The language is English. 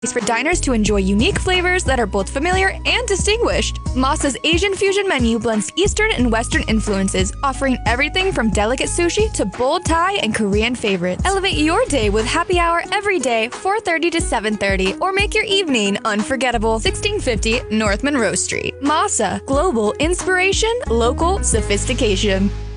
For diners to enjoy unique flavors that are both familiar and distinguished. Masa's Asian fusion menu blends Eastern and Western influences, offering everything from delicate sushi to bold Thai and Korean favorites. Elevate your day with happy hour every day, 4:30 to 7:30, or make your evening unforgettable. 1650 North Monroe Street. Masa, global inspiration, local sophistication.